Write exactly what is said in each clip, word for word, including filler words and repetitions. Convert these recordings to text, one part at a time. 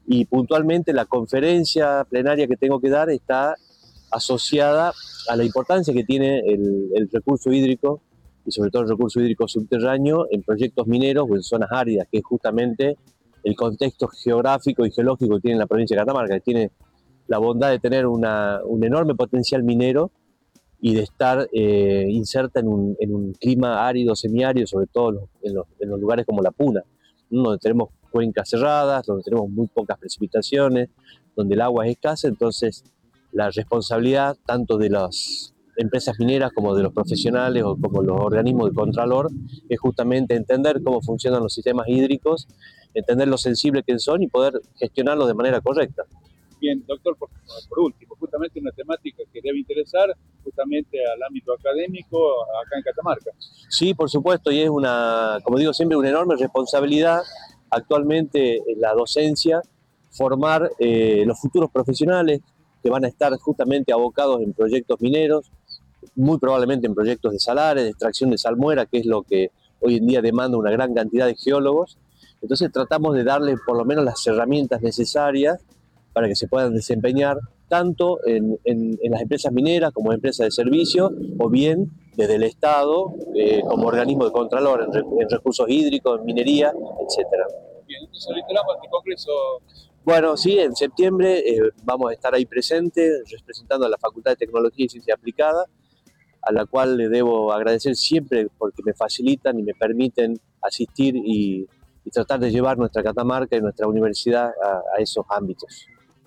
y puntualmente la conferencia plenaria que tengo que dar está asociada a la importancia que tiene el, el recurso hídrico y sobre todo el recurso hídrico subterráneo en proyectos mineros o en zonas áridas, que es justamente el contexto geográfico y geológico que tiene la provincia de Catamarca, que tiene la bondad de tener una, un enorme potencial minero y de estar eh, inserta en un, en un clima árido, semiárido, sobre todo en los, en los, en los lugares como la Puna, ¿no? Donde tenemos cuencas cerradas, donde tenemos muy pocas precipitaciones, donde el agua es escasa. Entonces la responsabilidad tanto de las empresas mineras como de los profesionales o como los organismos de contralor es justamente entender cómo funcionan los sistemas hídricos, entender lo sensibles que son y poder gestionarlos de manera correcta. Bien, doctor, por, por último, justamente una temática que debe interesar justamente al ámbito académico acá en Catamarca. Sí, por supuesto, y es una, como digo siempre, una enorme responsabilidad actualmente en la docencia formar eh, los futuros profesionales que van a estar justamente abocados en proyectos mineros, muy probablemente en proyectos de salares, de extracción de salmuera, que es lo que hoy en día demanda una gran cantidad de geólogos. Entonces tratamos de darle por lo menos las herramientas necesarias para que se puedan desempeñar tanto en, en, en las empresas mineras como en empresas de servicio, o bien desde el Estado eh, como organismo de contralor en, en recursos hídricos, en minería, etcétera. Bien, entonces reiteramos este congreso. Bueno, sí, en septiembre eh, vamos a estar ahí presentes representando a la Facultad de Tecnología y Ciencia Aplicada, a la cual le debo agradecer siempre porque me facilitan y me permiten asistir y, y tratar de llevar nuestra Catamarca y nuestra universidad a, a esos ámbitos.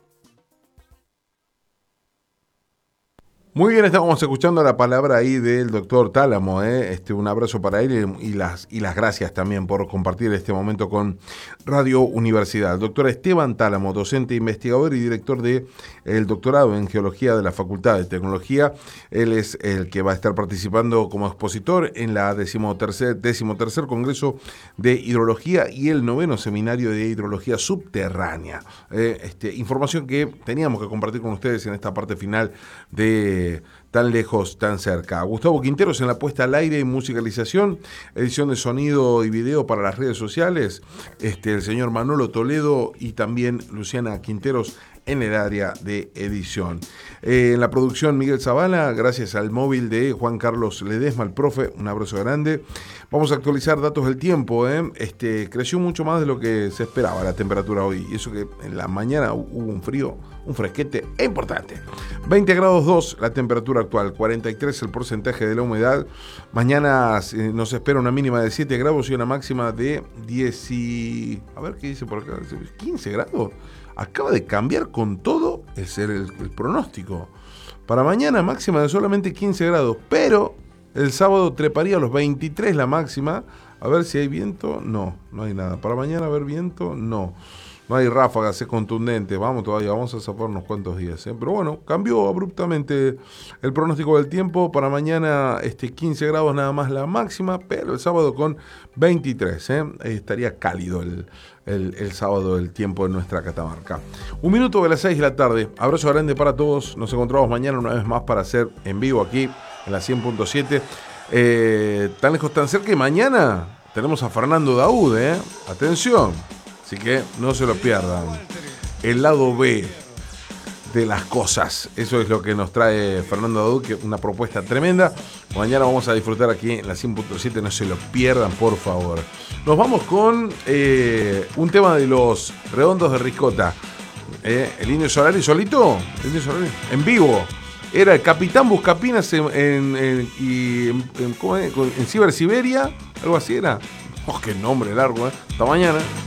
Muy bien, estábamos escuchando la palabra ahí del doctor Tálamo, ¿eh? este, un abrazo para él y las, y las gracias también por compartir este momento con Radio Universidad. El doctor Esteban Tálamo, docente, investigador y director del doctorado en Geología de la Facultad de Tecnología. Él es el que va a estar participando como expositor en la decimotercer, decimotercer Congreso de Hidrología y el noveno Seminario de Hidrología Subterránea. Eh, este, información que teníamos que compartir con ustedes en esta parte final de Tan Lejos, Tan Cerca. Gustavo Quinteros en la puesta al aire y musicalización, edición de sonido y video para las redes sociales, este, el señor Manolo Toledo y también Luciana Quinteros en el área de edición. Eh, en la producción Miguel Zavala, gracias al móvil de Juan Carlos Ledesma, el profe, un abrazo grande. Vamos a actualizar datos del tiempo, ¿eh? Este, creció mucho más de lo que se esperaba la temperatura hoy, y eso que en la mañana hubo un frío, un fresquete importante. veinte grados dos la temperatura actual, cuarenta y tres el porcentaje de la humedad. Mañana eh, nos espera una mínima de siete grados y una máxima de diez y... a ver qué dice por acá, quince grados. Acaba de cambiar con todo el, el, el pronóstico. Para mañana máxima de solamente quince grados, pero el sábado treparía a los veintitrés la máxima. A ver si hay viento. No, no hay nada. Para mañana haber viento, no. No hay ráfagas, es contundente. Vamos todavía, vamos a zafar unos cuantos días, ¿eh? Pero bueno, cambió abruptamente el pronóstico del tiempo. Para mañana este, quince grados nada más la máxima, pero el sábado con veintitrés. ¿eh? Estaría cálido el, el, el sábado el tiempo en nuestra Catamarca. Un minuto de las seis de la tarde. Abrazo grande para todos. Nos encontramos mañana una vez más para hacer en vivo aquí en la cien punto siete. Eh, tan lejos, tan cerca. Y mañana tenemos a Fernando Daúd. ¿eh? Atención. Así que no se lo pierdan. El lado B de las cosas. Eso es lo que nos trae Fernando Daúd, que es una propuesta tremenda. Mañana vamos a disfrutar aquí en la cien punto siete. No se lo pierdan, por favor. Nos vamos con eh, un tema de los Redondos de Ricota. Eh, el Indio Solari solito. El Indio Solari en vivo. Era el Capitán Buscapinas en, en, en, y en, en, ¿cómo es? en Ciber Siberia. Algo así era. Oh, qué nombre largo, ¿eh? Hasta mañana.